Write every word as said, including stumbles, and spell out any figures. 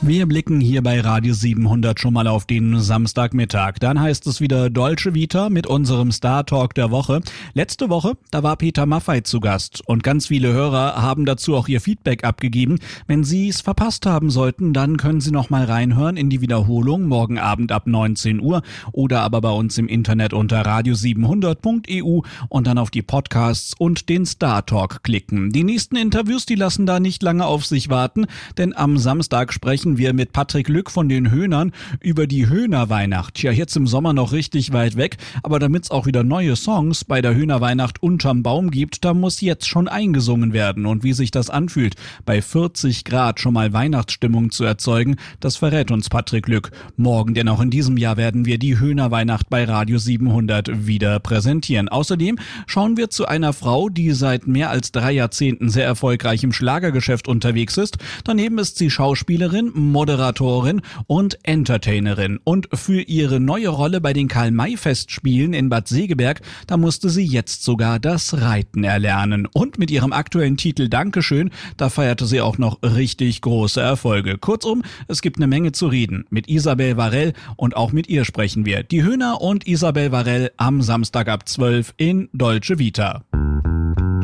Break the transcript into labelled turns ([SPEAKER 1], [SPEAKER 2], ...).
[SPEAKER 1] Wir blicken hier bei Radio siebenhundert schon mal auf den Samstagmittag. Dann heißt es wieder Dolce Vita mit unserem Star Talk der Woche. Letzte Woche, da war Peter Maffay zu Gast und ganz viele Hörer haben dazu auch ihr Feedback abgegeben. Wenn Sie es verpasst haben sollten, dann können Sie noch mal reinhören in die Wiederholung morgen Abend ab neunzehn Uhr oder aber bei uns im Internet unter radio siebenhundert punkt e u und dann auf die Podcasts und den Star Talk klicken. Die nächsten Interviews, die lassen da nicht lange auf sich warten, denn am Samstag sprechen wir mit Patrick Lück von den Höhnern über die Höhnerweihnacht. Ja, jetzt im Sommer noch richtig weit weg, aber damit es auch wieder neue Songs bei der Höhnerweihnacht unterm Baum gibt, da muss jetzt schon eingesungen werden. Und wie sich das anfühlt, bei vierzig Grad schon mal Weihnachtsstimmung zu erzeugen, das verrät uns Patrick Lück morgen, denn auch in diesem Jahr werden wir die Höhnerweihnacht bei Radio siebenhundert wieder präsentieren. Außerdem schauen wir zu einer Frau, die seit mehr als drei Jahrzehnten sehr erfolgreich im Schlagergeschäft unterwegs ist. Daneben ist sie Schauspielerin, Moderatorin und Entertainerin. Und für ihre neue Rolle bei den Karl-May-Festspielen in Bad Segeberg, da musste sie jetzt sogar das Reiten erlernen. Und mit ihrem aktuellen Titel Dankeschön, da feierte sie auch noch richtig große Erfolge. Kurzum, es gibt eine Menge zu reden mit Isabel Varell und auch mit ihr sprechen wir. Die Höhner und Isabel Varell am Samstag ab zwölf in Dolce Vita.